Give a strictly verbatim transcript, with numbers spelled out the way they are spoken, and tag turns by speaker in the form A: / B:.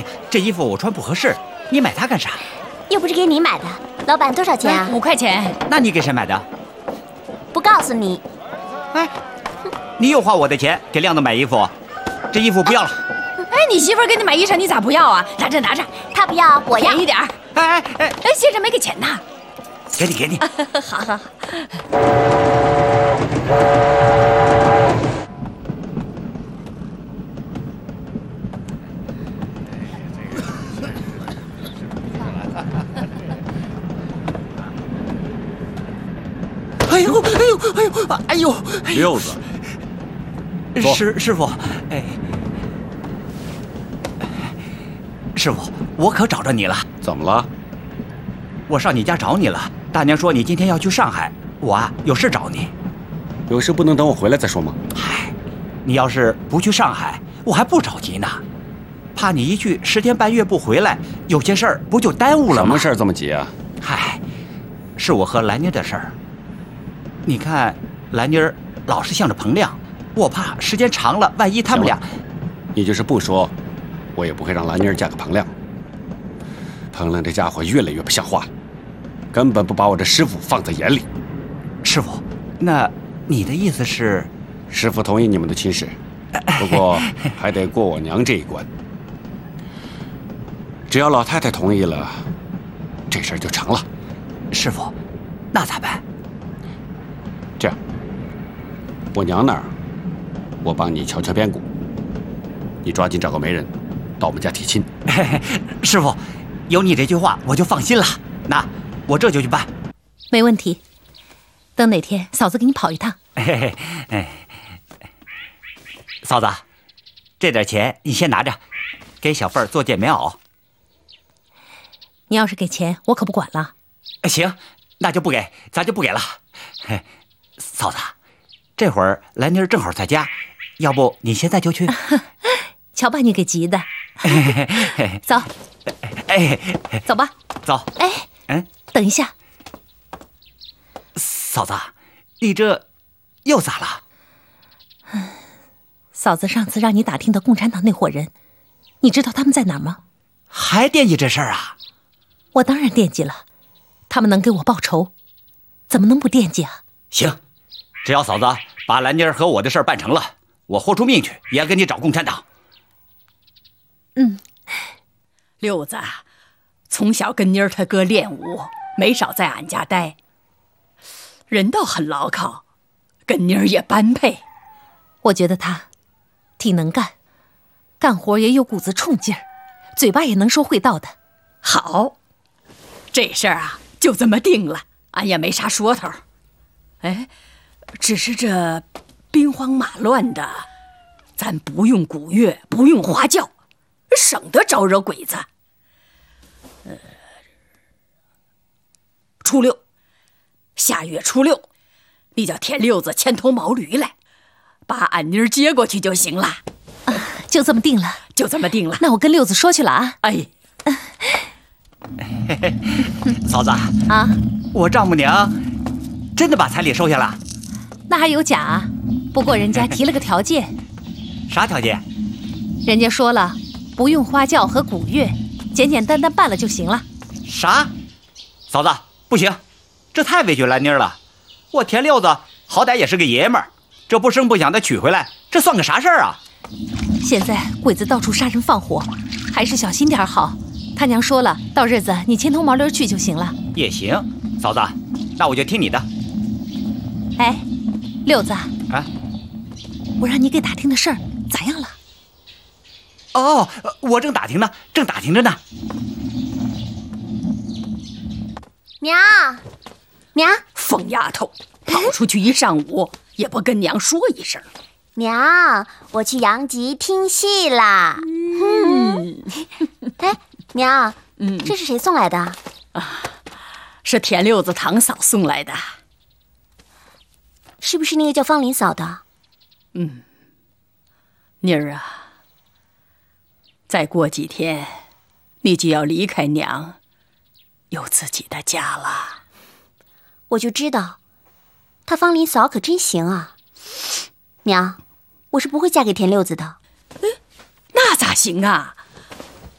A: 这衣服我穿不合适，你买它干啥？
B: 又不是给你买的。老板多少钱啊？
C: 五块钱。
A: 那你给谁买的？
B: 不告诉你。
A: 哎，你又花我的钱给亮子买衣服，这衣服不要了。
C: 哎，你媳妇儿给你买衣裳，你咋不要啊？拿着拿着，
B: 他不要，我要。
C: 便宜点儿。
A: 哎哎哎
C: 哎，先生没给钱呐。
A: 给你给你。
C: 好好好。
A: 哎呦哎呦哎呦哎呦！
D: 六子，
A: 师师傅，哎，师傅，我可找着你了。
D: 怎么了？
A: 我上你家找你了。大娘说你今天要去上海，我啊有事找你。
D: 有事不能等我回来再说吗？
A: 嗨，你要是不去上海，我还不着急呢。怕你一去十天半月不回来，有些事儿不就耽误了吗？
D: 什么事儿这么急啊？
A: 嗨，是我和兰妮的事儿。你看，兰妮儿老是向着彭亮，我怕时间长了，万一他们俩……
D: 你就是不说，我也不会让兰妮儿嫁给彭亮。彭亮这家伙越来越不像话了，根本不把我这师傅放在眼里。
A: 师傅，那你的意思是？
D: 师傅同意你们的亲事，不过还得过我娘这一关。只要老太太同意了，这事儿就成了。
A: 师傅，那咋办？
D: 这样，我娘那儿，我帮你敲敲边鼓，你抓紧找个媒人，到我们家提亲。
A: 嘿嘿，师傅，有你这句话，我就放心了。那我这就去办。
C: 没问题。等哪天嫂子给你跑一趟。
A: 嘿嘿嘿，嫂子，这点钱你先拿着，给小凤儿做件棉袄。
C: 你要是给钱，我可不管了。
A: 行，那就不给，咱就不给了。嘿，嫂子，这会儿兰妮儿正好在家，要不你现在就去？
C: 瞧把你给急的。走，
A: 哎，
C: 走吧。
A: 走。
C: 哎，
A: 嗯，
C: 等一下。
A: 嫂子，你这又咋了？
C: 嫂子上次让你打听的共产党那伙人，你知道他们在哪儿吗？
A: 还惦记这事儿啊？
C: 我当然惦记了，他们能给我报仇，怎么能不惦记啊？
A: 行，只要嫂子把兰妮儿和我的事儿办成了，我豁出命去也要跟你找共产党。
C: 嗯，
E: 六子从小跟妮儿他哥练武，没少在俺家待，人倒很牢靠，跟妮儿也般配。
C: 我觉得他挺能干，干活也有股子冲劲儿，嘴巴也能说会道的。
E: 好，这事儿啊就这么定了，俺也没啥说头。哎，只是这兵荒马乱的，咱不用鼓乐，不用花轿，省得招惹鬼子。呃，初六，下月初六，你叫田六子牵头毛驴来，把俺妮儿接过去就行了。
C: 啊，就这么定了，
E: 就这么定了。
C: 那我跟六子说去了啊。
E: 哎，
A: 嫂子
C: 啊，
A: 我丈母娘真的把彩礼收下了？
C: 那还有假啊？不过人家提了个条件。
A: 啥条件？
C: 人家说了，不用花轿和鼓乐，简简单单办了就行了。
A: 啥？嫂子，不行，这太委屈兰妮儿了。我田六子好歹也是个爷们儿，这不声不响的娶回来，这算个啥事儿啊？
C: 现在鬼子到处杀人放火，还是小心点好。他娘说了，到日子你牵头毛驴去就行了。
A: 也行，嫂子，那我就听你的。
C: 哎，六子
A: 啊，
C: 我让你给打听的事儿咋样了？
A: 哦，我正打听呢，正打听着呢。
B: 娘，娘，
E: 疯丫头，跑出去一上午也不跟娘说一声。
B: 娘，我去阳极听戏啦。
E: 嗯，
B: 哎，娘，
E: 嗯，
B: 这是谁送来的？
E: 啊，是田六子堂嫂送来的。
B: 是不是那个叫方林嫂的？
E: 嗯，妮儿啊，再过几天，你就要离开娘，有自己的家了。
B: 我就知道，她方林嫂可真行啊。娘，我是不会嫁给田六子的。
E: 那咋行啊？